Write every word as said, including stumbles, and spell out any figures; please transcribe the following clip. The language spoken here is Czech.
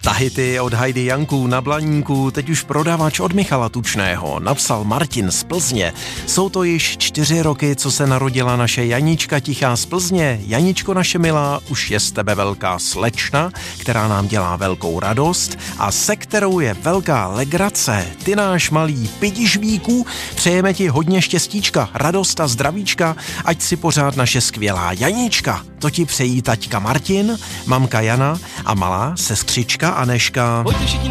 Tahity od Heidi Janků na Blaníku, teď už prodavač od Michala Tučného, napsal Martin z Plzně. Jsou to již čtyři roky, co se narodila naše Janička tichá z Plzně. Janičko naše milá, už je z tebe velká slečna, která nám dělá velkou radost a se kterou je velká legrace. Ty náš malý pidižvíku, přejeme ti hodně štěstíčka, radost a zdravíčka, ať si pořád naše skvělá Janička. To ti přejí taťka Martin, mamka Jana a malá sestřička Anežka.